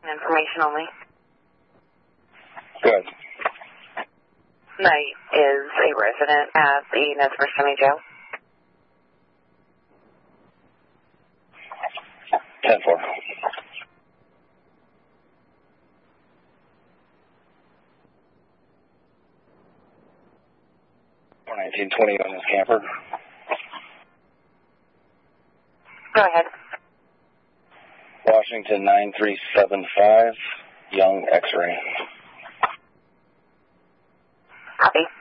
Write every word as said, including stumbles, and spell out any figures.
Information only. Good. Knight is a resident at the Nesbitt County Jail. ten four. nineteen twenty on this camper. Go ahead. Washington nine three seven five, Young X-ray. Copy.